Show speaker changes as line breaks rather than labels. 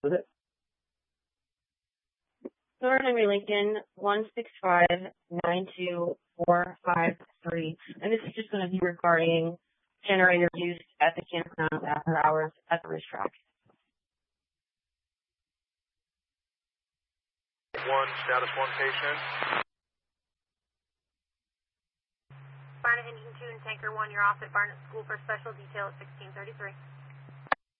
Was it?
North Henry Lincoln, 165-92453. And this is just going to be regarding generator use at the campground after hours at the racetrack.
Status 1 patient.
Barnett Engine 2 and Tanker 1, you're off at Barnett School for special detail at 1633.